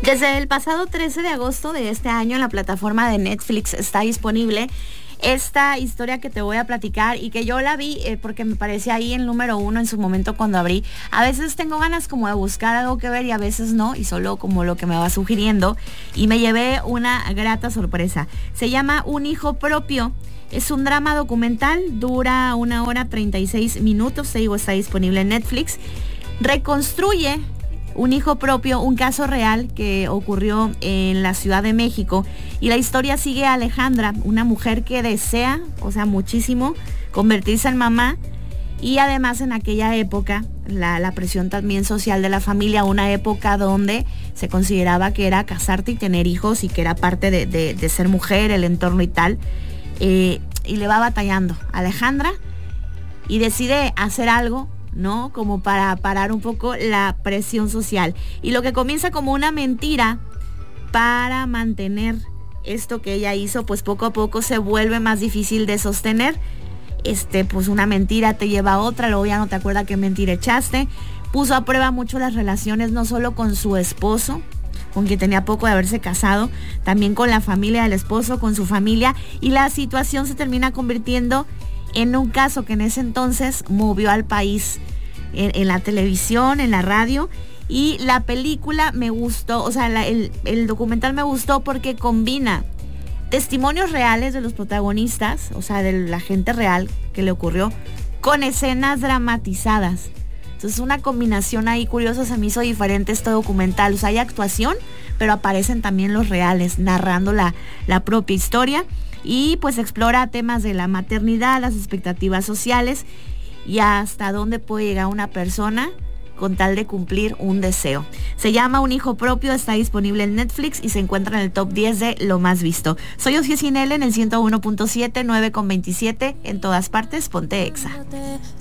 Desde el pasado 13 de agosto de este año en la plataforma de Netflix está disponible esta historia que te voy a platicar y que yo la vi porque me parecía ahí el número 1 en su momento cuando abrí. A veces tengo ganas como de buscar algo que ver y a veces no, y solo como lo que me va sugiriendo, y me llevé una grata sorpresa. Se llama Un hijo propio. Es un drama documental, dura 1 hora 36 minutos, te digo, está disponible en Netflix. Reconstruye Un hijo propio, un caso real que ocurrió en la Ciudad de México, y la historia sigue a Alejandra, una mujer que desea, o sea, muchísimo, convertirse en mamá, y además en aquella época, la presión también social de la familia, una época donde se consideraba que era casarte y tener hijos y que era parte de ser mujer, el entorno y tal, y le va batallando Alejandra y decide hacer algo, ¿no? Como para parar un poco la presión social. Y lo que comienza como una mentira para mantener esto que ella hizo, pues poco a poco se vuelve más difícil de sostener. Pues una mentira te lleva a otra, luego ya no te acuerdas qué mentira echaste. Puso a prueba mucho las relaciones, no solo con su esposo, con quien tenía poco de haberse casado, también con la familia del esposo, con su familia, y la situación se termina convirtiendo en un caso que en ese entonces movió al país en la televisión, en la radio. Y la película me gustó, o sea, el documental me gustó porque combina testimonios reales de los protagonistas, o sea, de la gente real que le ocurrió, con escenas dramatizadas. Entonces una combinación ahí curiosa, se me hizo diferente este documental. O sea, hay actuación, pero aparecen también los reales narrando la propia historia. Y pues explora temas de la maternidad, las expectativas sociales y hasta dónde puede llegar una persona con tal de cumplir un deseo. Se llama Un hijo propio, está disponible en Netflix y se encuentra en el top 10 de lo más visto. Soy Ociel Cinele en el 101.7, 9.27, en todas partes, ponte Exa.